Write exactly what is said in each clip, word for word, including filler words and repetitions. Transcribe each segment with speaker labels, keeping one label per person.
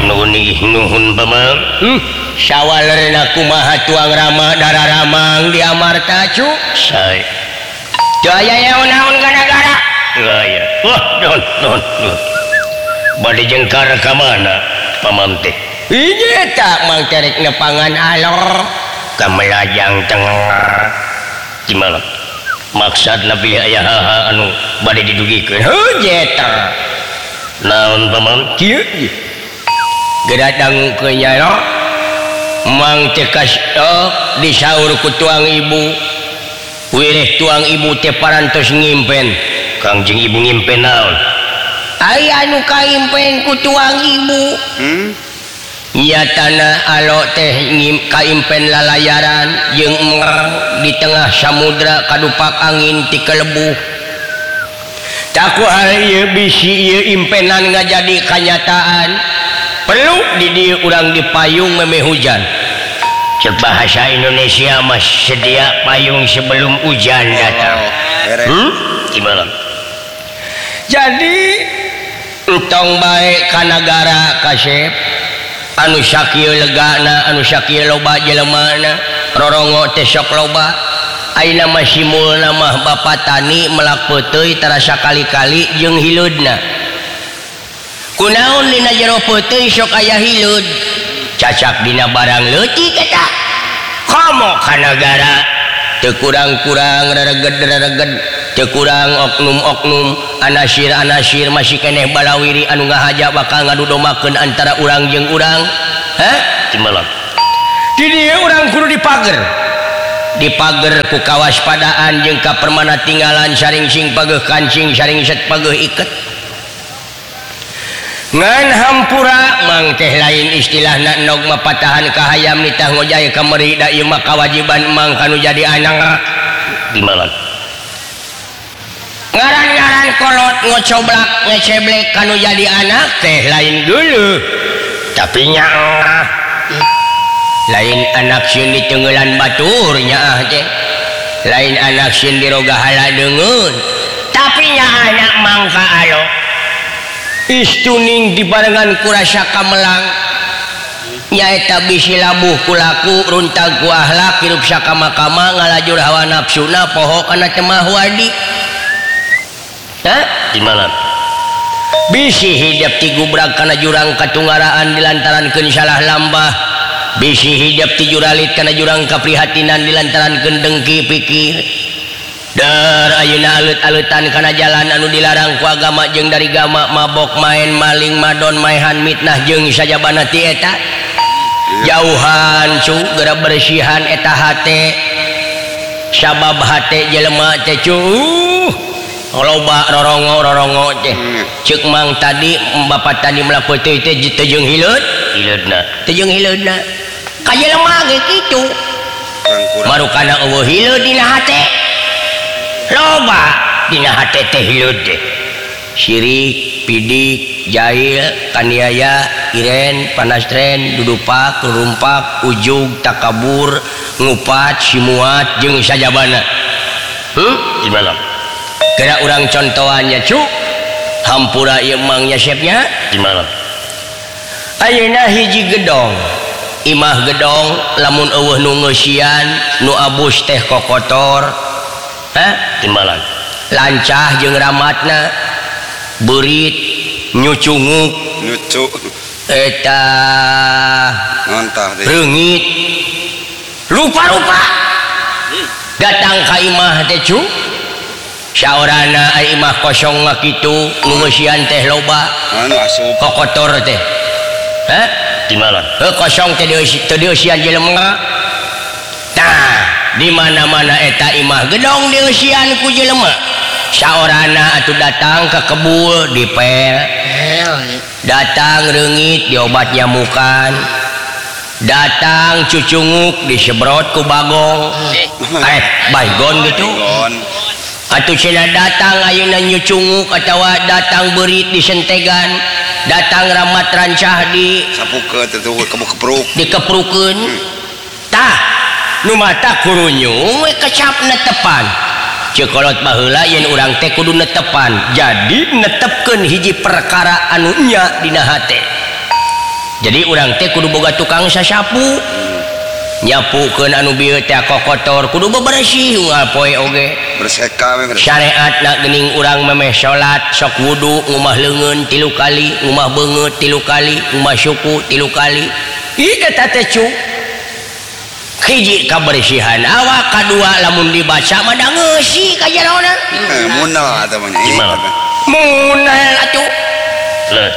Speaker 1: nuhun paman
Speaker 2: hmm. Sawalerna kumaha tuang rama darah ramang di Amarta cu
Speaker 1: saya
Speaker 2: jaya yaun-naun gara-gara
Speaker 1: gaya wah don don don bade jengkar ka mana paman teh
Speaker 2: iya tak mang terek nepangan alor
Speaker 1: ka melajang tengah gimana maksud nabi aya hal anu bade didugikeun
Speaker 2: heuh jeta
Speaker 1: naon paman
Speaker 2: kieu geradang ke nyaro mang tekas oh, disaur ku tuang ibu wireh tuang ibu teh parantos ngimpen
Speaker 1: kang jeung ibu ngimpen naon
Speaker 2: aya anu kaimpen ku tuang ibu
Speaker 1: hmm?
Speaker 2: nyatana alo teh ngim kaimpen lalayaran jeung enger di tengah samudra kadupak angin ti kelebuh taku hal ieu bisi ieu impenan ngajadi kanyataan perlu di dieu urang dipayung meme hujan
Speaker 1: cek bahasa Indonesia mas sedia payung sebelum hujan datang hmm? Gimana
Speaker 2: jadi entong bae ka nagara kasep anu sakieu legana anu sakieu loba jelemana rorongo teh sok loba ayeuna masimulna mah bapa tani melak peuteuy tarasa kali-kali jeung hileudna kunaon dina jero peuteuy sok aya hileud cacak dina barang leutik eta komo ka nagara teu kurang-kurang rereged-rereged teu kurang oknum-oknum anasir-anasir masih keneh balawiri anu ngahaja bakal ngadudomakeun antara urang jeung urang hah
Speaker 1: gimana
Speaker 2: di dieu urang kudu dipager dipager ku kawaspadaan jeung kapermana tinggalan saring sing pageuh kancing saring set pageuh iket ngan hampura mang teh lain istilahna endog mah patahan ka hayam nitah ngojay kameri da ieu mah kawajiban mang kanu jadi anak
Speaker 1: gimana
Speaker 2: ngaran-ngaran kolot ngocoblak ngeceblek kanu jadi anak teh lain geuleuh
Speaker 1: tapi nya
Speaker 2: lain anak sieun di teungeulan batur nya ah teh lain anak sieun di roga hala deungeun tapi nya anak mangka alo istuning dibarengan ku rasa kamelang nyaeta bisi labuh ku laku runtag ku akhlak hirup sakama-kama ngalajur hawa nafsuna poho kana temah wadi hah
Speaker 1: gimana
Speaker 2: bisi hidup ti gubrak kana jurang katunggaraan dilantarankeun salah lambah bisi hidup ti juralit kana jurang kaprihatinan dilantarankeun dengki pikir dar ayeuna alut-alutan kana jalan anu dilarang ku agama jeung dari gama mabok main maling madon maehan mitnah jeung sajabana ti eta jauhan cu geura bersihan eta hate sabab hate jelema teh cu loba rorongo rorongo teh ceuk mang tadi bapak tadi melaku teh teh teu jeung hileud
Speaker 1: hileudna
Speaker 2: teu jeung hileudna ka jelema ge kitu marukana eueuh hileud dina hate loba dina hate teh hileud teh syirik pidik jahil kaniaya iren panastren dudupak rumpak ujug takabur ngupat simuat jeung sajabana hmm
Speaker 1: gimana
Speaker 2: kira urang contohannya cu hampura ieu mang nyasepnya
Speaker 1: gimana
Speaker 2: ayeuna hiji gedong imah gedong lamun eueuh nu ngeusian nu abus teh kokotor hah
Speaker 1: gimana
Speaker 2: lancah jeung ramatna beurit nyucunguk
Speaker 3: nyucu
Speaker 2: eta
Speaker 3: ngontah deui
Speaker 2: reungit lupa-lupa datang ka imah teh cu saorana ai imah kosong ngakitu nu ngeusian teh loba
Speaker 3: anu asup
Speaker 2: kokotor teh hah
Speaker 1: gimana
Speaker 2: heuh kosong teh teu dieusian jelema tah di mana-mana eta imah gedong dieusian ku jelema saorana atuh datang ke kebul dipel datang reungit diobat nyamukan datang cucunguk disebrot ku bagong eh baygon gitu atuh cenah datang ayeuna nyucunguk atawa datang beurit disentegan datang ramat rancah di
Speaker 3: sapukeun teh kepruk
Speaker 2: dikeprukeun tah nu mata kurunyung we kecap netepan ceuk kolot baheula yen urang teh kudu netepan jadi netepkeun hiji perkara anu nya dina hate jadi urang teh kudu boga tukang sasapu nyapukeun anu bieu teh kotor kudu bebersih unggal poe oge
Speaker 3: berseka we
Speaker 2: syariat nak geuning urang memeh salat sok wudu ngumah leungeun tilu kali ngumah beungeut tilu kali ngumah syuku tilu kali ieu eta teh cu hiji kabersihan awak kadua lamun dibaca mah da ngeusi ka jeraona
Speaker 3: eh munal atuh mah
Speaker 2: munal atuh leuh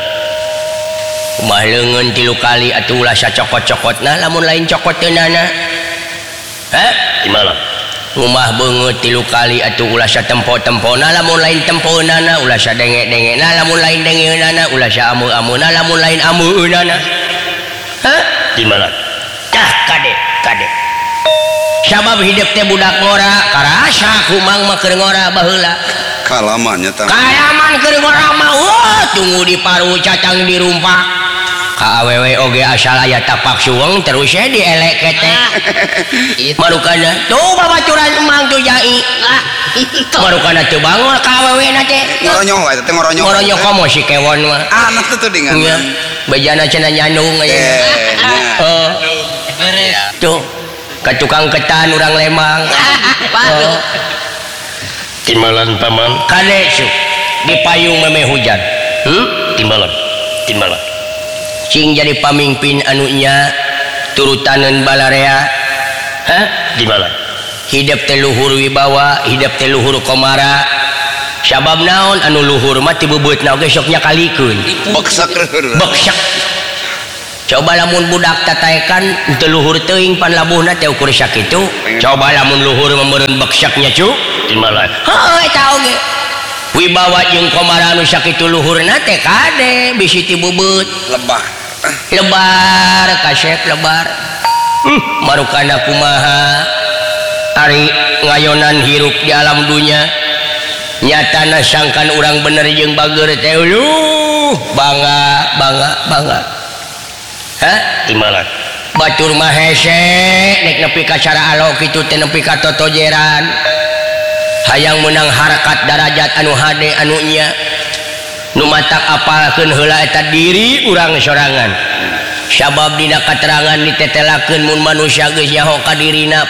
Speaker 2: umah leungeun tilu kali atuh ulah sacokot-cokotna lamun lain cokoteunana hah gimana ngumah beungeut tilu kali atuh ulah satempo-tempona lamun lain tempoeunana ulah sadenge-dengena lamun lain dengeunana ulah saameu-ameuna lamun lain ameueunana hah gimana tah kade kade sabab hidup teh budak ngora karasa kumang mah keur ngora baheula
Speaker 3: kalamannya tah
Speaker 2: kalaman keur ngora mah wah tunggu di paru cacang di rumpak ka awewe oge asal aya tapak suweng terus ya dielek teh marukana tuh babaturan emang tuh jai marukana teu bangor ka awewe na teh
Speaker 3: ngoronyoh we teh ngoronyoh
Speaker 2: ngoronyoh komo si kewon mah
Speaker 3: anak tuh dengan
Speaker 2: bejana cenah nyandung aya heeh tuh ka tukang ketan urang Lembang oh.
Speaker 1: Timbalan paman
Speaker 2: kade su di payung memeh hujan hmm?
Speaker 1: timbalan timbalan
Speaker 2: cing jadi pamimpin anunya turutaneun balarea hah
Speaker 1: timbalan
Speaker 2: hidup teh luhur wibawa hidup teh luhur komara sabab naon anu luhur mah ti beubeutna oge sok nyakalikeun
Speaker 3: beksak
Speaker 2: beksak coba lamun budak tataekan teu luhur teuing pan labuhna teh ukur sakitu coba lamun luhur membeureun beksaknya cu
Speaker 1: timbalan
Speaker 2: heuh eta oge wibawa jeung komara anu sakitu luhurna teh kade bisi ti beubeut
Speaker 3: lebah
Speaker 2: lebar kasep lebar hmm, marukana kumaha ari ngayonan hirup di alam dunya nyatana sangkan urang bener jeung bager teh uluh bangga bangga bangga hah
Speaker 1: timbalan
Speaker 2: batur mah hese nek nepi ka cara alo kitu teh nepi ka totojeran hayang menang harakat darajat anu hade anu nya nu matak apalkeun heula eta diri urang sorangan sabab dina katerangan ditetelakeun mun manusia geus nyaho ka dirina